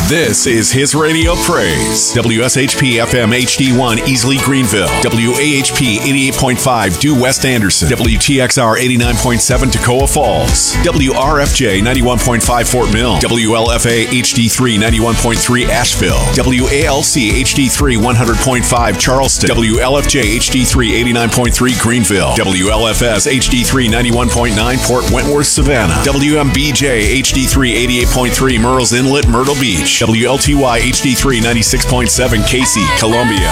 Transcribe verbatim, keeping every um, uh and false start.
This is His Radio Praise. W S H P F M H D one Easley Greenville. W A H P eighty-eight point five Due West Anderson. W T X R eighty-nine point seven Toccoa Falls. W R F J ninety-one point five Fort Mill. W L F A H D three ninety-one point three Asheville. W A L C H D three one hundred point five Charleston. W L F J H D three eighty-nine point three Greenville. W L F S H D three ninety-one point nine Port Wentworth Savannah. W M B J H D three eighty-eight point three Murrells Inlet Myrtle Beach. W L T Y H D three ninety-six point seven Casey Columbia.